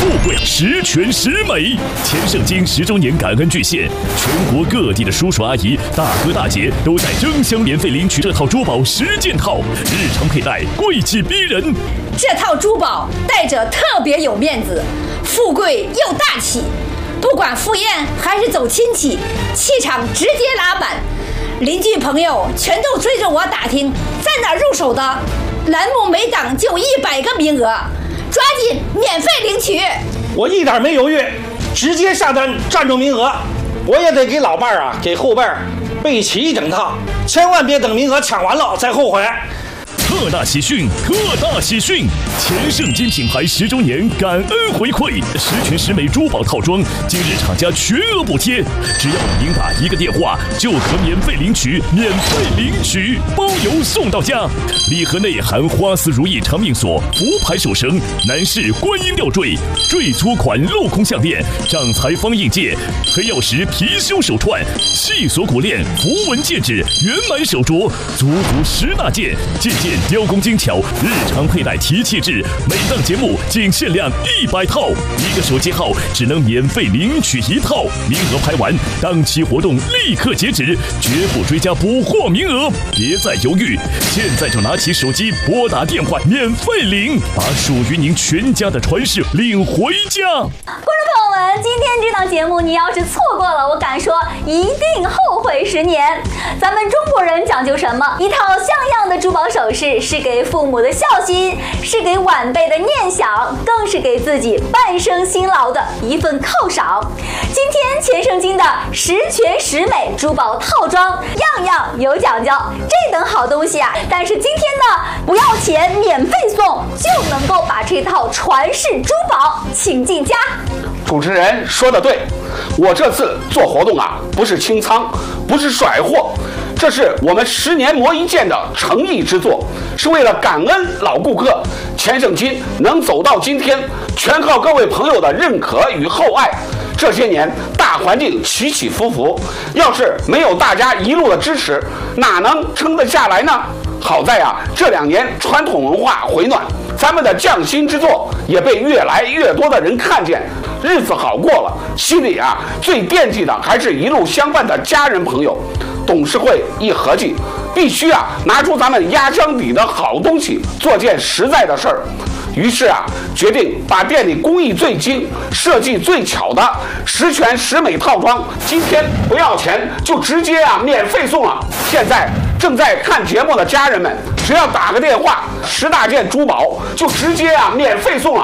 富贵十全十美。前圣经10周年感恩巨献，全国各地的叔叔阿姨、大哥大姐都在争相免费领取这套珠宝10件套，日常佩戴贵气逼人。 这套珠宝戴着特别有面子，富贵又大气。不管赴宴还是走亲戚，气场直接拉满。邻居朋友全都追着我打听在哪入手的，栏目每档就100个名额，抓紧免费领取。 我一点没犹豫，直接下单占住名额。我也得给老伴儿给后辈备齐一整套，千万别等名额抢完了再后悔。 特大喜讯！特大喜讯！前圣经品牌10周年感恩回馈，10全10美珠宝套装，今日厂家全额补贴，只要您打1个电话就可免费领取，包邮送到家。礼盒内含花丝如意长命锁、福牌手绳、男士观音吊坠、坠珠款镂空项链、掌财方印戒、黑曜石貔貅手串、细锁骨链、符文戒指、圆满手镯，足10大件，件雕工精巧，日常佩戴提气质。每档节目仅限量100套，1个手机号只能免费领取1套，名额拍完，当期活动立刻截止，绝不追加补货名额。别再犹豫，现在就拿起手机拨打电话免费领，把属于您全家的传世领回家。 观众朋友们，今天这档节目你要是错过了，我敢说一定后悔10年。咱们中国人讲究什么？一套像样的珠宝首饰是给父母的孝心，是给晚辈的念想，更是给自己半生辛劳的一份犒赏。今天前圣经的10全10美珠宝套装，样样有讲究，这等好东西啊！但是今天呢，不要钱免费送，就能够把这套传世珠宝请进家。 主持人说的对，我这次做活动不是清仓，不是甩货，这是我们10年磨一剑的诚意之作，是为了感恩老顾客。前圣经能走到今天，全靠各位朋友的认可与厚爱。这些年大环境起起伏伏，要是没有大家一路的支持，哪能撑得下来呢？好在这2年传统文化回暖，咱们的匠心之作也被越来越多的人看见，日子好过了。心里最惦记的还是一路相伴的家人朋友。董事会一合计，必须拿出咱们压箱底的好东西，做件实在的事儿。于是决定把店里工艺最精、设计最巧的10全10美套装，今天不要钱，就直接免费送了。现在正在看节目的家人们，只要打个电话，10大件珠宝就直接免费送了。